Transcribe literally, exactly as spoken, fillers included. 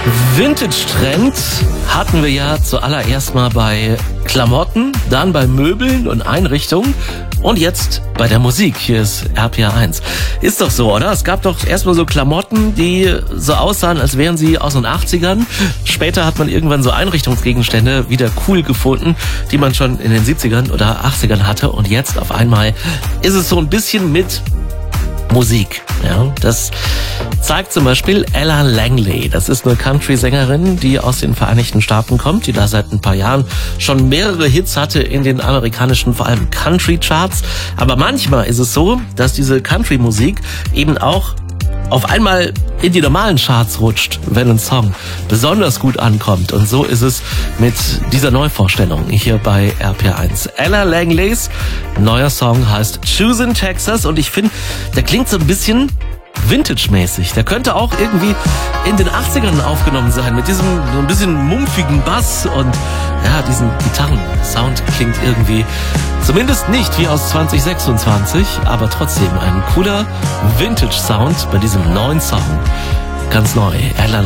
Vintage-Trend hatten wir ja zuallererst mal bei Klamotten, dann bei Möbeln und Einrichtungen und jetzt bei der Musik. Hier ist R P R eins. Ist doch so, oder? Es gab doch erstmal so Klamotten, die so aussahen, als wären sie aus den achtzigern. Später hat man irgendwann so Einrichtungsgegenstände wieder cool gefunden, die man schon in den siebzigern oder achtzigern hatte. Und jetzt auf einmal ist es so ein bisschen mit Musik. Ja, das zeigt zum Beispiel Ella Langley. Das ist eine Country-Sängerin, die aus den Vereinigten Staaten kommt, die da seit ein paar Jahren schon mehrere Hits hatte in den amerikanischen, vor allem Country-Charts. Aber manchmal ist es so, dass diese Country-Musik eben auch auf einmal in die normalen Charts rutscht, wenn ein Song besonders gut ankommt. Und so ist es mit dieser Neuvorstellung hier bei R P R eins. Ella Langleys neuer Song heißt Choosing Texas und ich finde, der klingt so ein bisschen Vintage-mäßig. Der könnte auch irgendwie in den achtzigern aufgenommen sein, mit diesem so ein bisschen mumpfigen Bass und ja, diesen Gitarren-Sound klingt irgendwie zumindest nicht wie aus zwanzig sechsundzwanzig, aber trotzdem ein cooler Vintage-Sound bei diesem neuen Song. Ganz neu. Ella